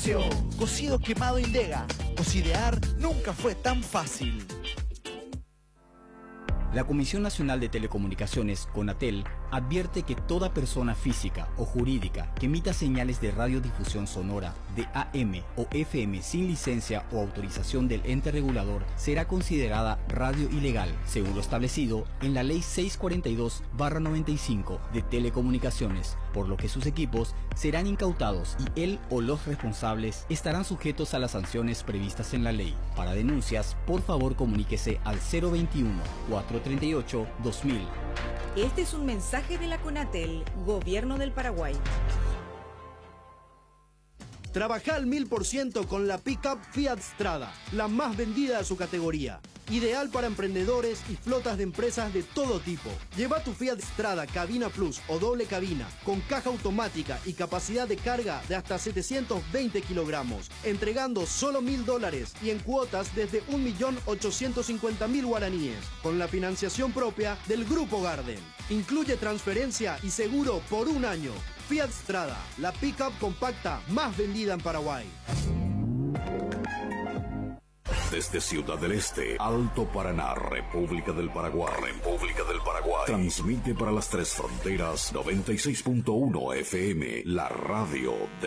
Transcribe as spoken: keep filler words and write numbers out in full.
Cocido. Cocido Quemado Indega. Cocidear nunca fue tan fácil. La Comisión Nacional de Telecomunicaciones, CONATEL, advierte que toda persona física o jurídica que emita señales de radiodifusión sonora de A M o F M sin licencia o autorización del ente regulador será considerada radio ilegal, según lo establecido en la Ley seiscientos cuarenta y dos barra noventa y cinco de Telecomunicaciones, por lo que sus equipos serán incautados y él o los responsables estarán sujetos a las sanciones previstas en la ley. Para denuncias, por favor comuníquese al cero veintiuno, cuatrocientos treinta y ocho, dos mil. Este es un mensaje de la CONATEL, Gobierno del Paraguay. Trabaja al mil por ciento con la pickup Fiat Strada, la más vendida de su categoría. Ideal para emprendedores y flotas de empresas de todo tipo. Lleva tu Fiat Strada Cabina Plus o doble cabina, con caja automática y capacidad de carga de hasta setecientos veinte kilogramos, entregando solo mil dólares y en cuotas desde un millón ochocientos cincuenta mil guaraníes, con la financiación propia del Grupo Garden. Incluye transferencia y seguro por un año. Fiat Strada, la pickup compacta más vendida en Paraguay. Desde Ciudad del Este, Alto Paraná, República del Paraguay, República del Paraguay. Transmite para las tres fronteras noventa y seis punto uno F M, la radio de